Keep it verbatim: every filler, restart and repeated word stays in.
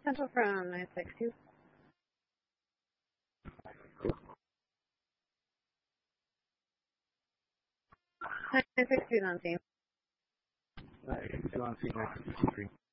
Central from nine six two. nine six two on scene. nine six two on scene, nine six three.